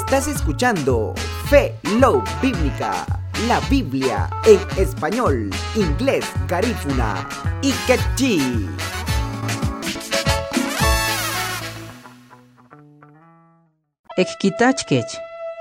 Estás escuchando Fe Love Bíblica, la Biblia en español, inglés, garífuna y quechí. Ekitachkech.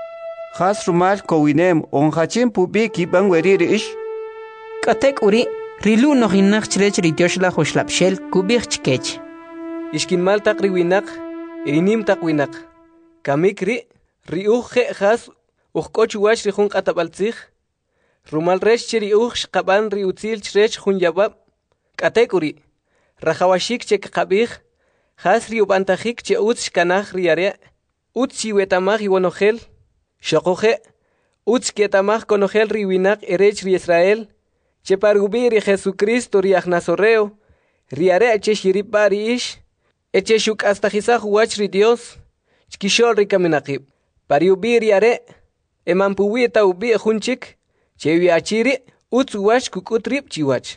Has rumal kowinem onhachin pubi kibang werir ish. Katek uri rilu no hinach chrech ritioshla hoslapshel kubirchkech. Ishkin mal tak riwinak, irinim tak winak. Kamikri riuche has uchkoch wash rihun katabaltzich. Rumal resh chiri uch qaban riutzil chrech hun yabab. Katek uri rajawashik chek qabih has riubantahik che utz kanach riare. Utsi wetamach iwanogel, shokoje, utsi ketamach konogel riwinak erech ri Israel, che pargubiri Jesucristo riach nazoreo, riare eche shiripari ish, eche shuk hasta jizah wach ri Dios, chkishol rikaminakib, pariubiri are, emampuwita ubi ejunchik, che viachiri, utsi wach kukutrip chiwach.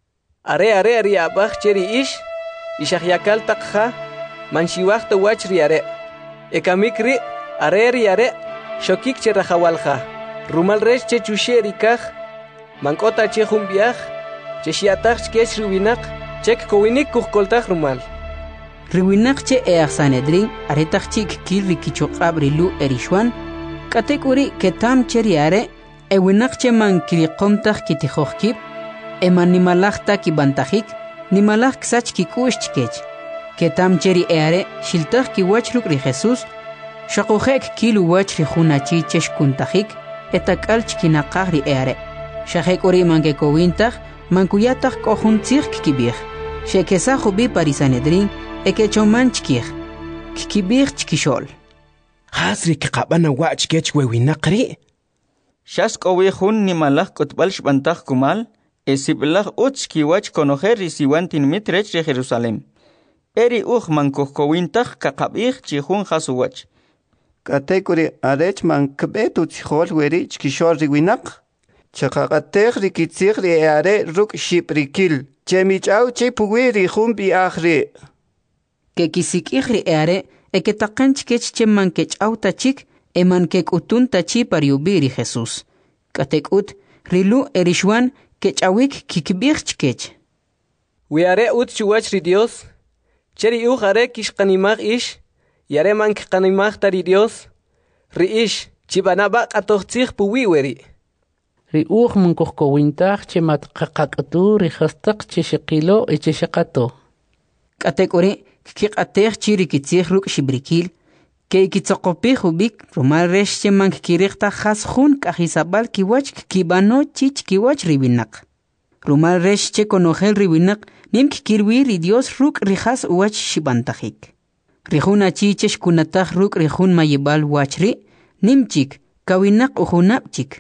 Are riabach cheri ish, ishahyakal takha, manshiwach ta wach riare. Ekamikri areri are shokik che rajawalja rumal resh che chusherikaj mankota che jumbiaj che shiatach che riwinak chek kowinik kukoltaj rumal Riwinak che Sanedrin aretach chik kil rikichoqab rilu erishwan katekuri ketam cheriare ewinak che man kiriqomtaj kitijojkib eman nimalajta kibantajik nimalaj ksach kikushchkech Ketam cheri eare shiltach ki wachruk ri Jesus shaqojek kilu wachri hunachi cheshkuntajik etakal chkinaqaj ri eare shajek ori manke kowintaj mankuyataj kohuntzig kibij shekesa hubi parisanedrin ekechoman chkij kibij chkishol hasri kqabana wachkech wewinaqri Shas kowi hun ni malach kotbal shbantaj kumal esiblach utski wach konojer risiwantin mitrech de Jerusalem Eri man kokowintach kakabich chihun hasuwach. Katekuri arech man kbetu chihol weri chkishor riwinak. Chakakatech rikitzich ri are ruk shiprikil. Chemichau chipuwi rihun biachri. Kekisik ihri eare eketakan chkech cheman kechau tachik eman kekutun tachi pariubiri Jesus. Katekut rilu erishwan kechawik kikbich chkech. Wiare ut chuwach ri Dios. Cheri are kishkanimach ish, yare man kishkanimach tari Dios, ri ish, chibanabak atochtzich puwiweri. Ri man kohkowintach che mat kakakatu ri hastak che shekilo e che shakato. Katekori kikatech chiri kitzich ruk shibrikil, ke kitzokopich ubik rumal resh che man kirikta has hun kahisabal kiwach kibano chich kiwach ribinak. Rumal resh che konogel ribinak, Nim kirwi ri Dios ruk rijas wach shibantajik. Rijuna chichesh kunataj ruk rijun mayibal wachri, nimchik, kawinak uhunapchik.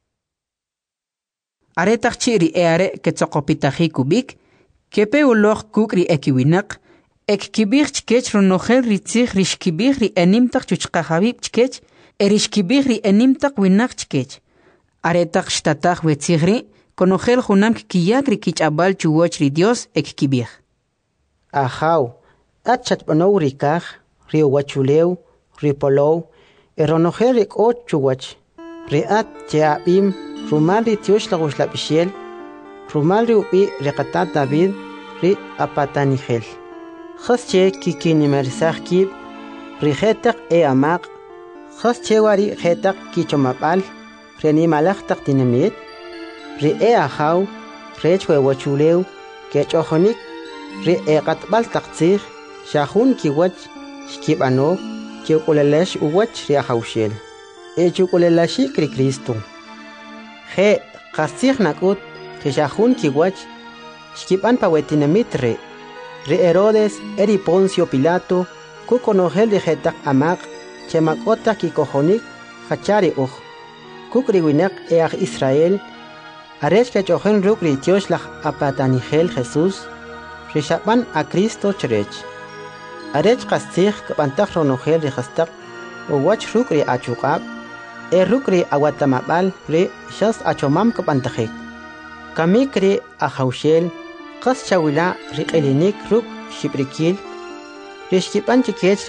Aretaj chiri eare ketzokopitajik ubik, kepe uloj kukri ekiwinak, ek kibich chkech ronogel ritzich rishkibich ri enimtak chuchkahabib chkech, erishkibich ri enimtak winak chkech. Aretaj shtataj wetzigri, Konogel junam kiyakri kichabal chuwach ri Dios ek kibij. Ajaw, achat panow rikaj, rio wachuleu, ripolow, eronogel ek o chuwach. Riat cheabim, rumal ri tiosh laguslapishel, rumal ri ubi rekatat David, ri apatanigel. Khasche kikinimersaj kib, rijetak e amaq, khasche wari jetak kichomapal, renimalajtak dinamit, Ri ajaw, rech wachuleu, kechohonik, ri katbal takzir, shahun kiwach, shkibano, chukulelash uwach ri ajawshel. Chukulelashi kri Cristo. He, kasir nakut, shahun kiwach, shkiban pawetinamitre. Ri Herodes, eri Poncio Pilato, kukonogel de jetak amak, chemakota kikohonik, hachari uj. Kukriwinak eaj Israel, Arech que chojen ruk ritiosh lach apatanigel Jesús, rishapan a Cristo cherech. Arech kastig kapantach ronogel rihastak, uwach ruk ri achukab, ruk ri awatamabal ri shas achomam kapantachik. Kamik ri ajawshel, kas chawila ri elinik ruk shiprikil, rishkipan chikech